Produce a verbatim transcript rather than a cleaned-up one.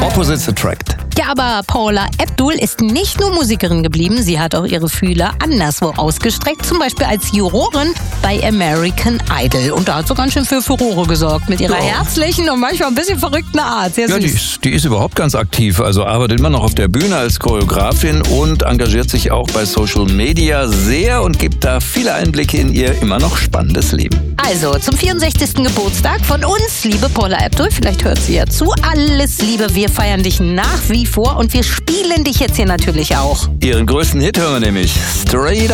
Opposites attract. Ja, aber Paula Abdul ist nicht nur Musikerin geblieben, sie hat auch ihre Fühler anderswo ausgestreckt, zum Beispiel als Jurorin bei American Idol. Und da hat sie ganz schön für Furore gesorgt mit ihrer Ja. herzlichen und manchmal ein bisschen verrückten Art. Sehr Ja, süß. die ist, die ist überhaupt ganz aktiv, also arbeitet immer noch auf der Bühne als Choreografin und engagiert sich auch bei Social Media sehr und gibt da viele Einblicke in ihr immer noch spannendes Leben. Also, zum vierundsechzigsten Geburtstag von uns, liebe Paula Abdul, vielleicht hört sie ja zu, alles Liebe, wir feiern dich nach wie vor und wir spielen dich jetzt hier natürlich auch. Ihren größten Hit hören wir nämlich. Straight